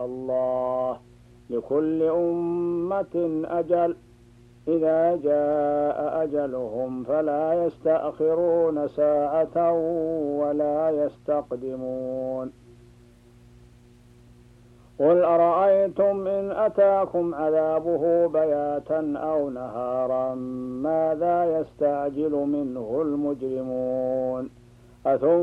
الله لكل أمة أجل إذا جاء أجلهم فلا يستأخرون ساعة ولا يستقدمون قل أرأيتم إن أتاكم عذابه بياتا أو نهارا ماذا يستعجل منه المجرمون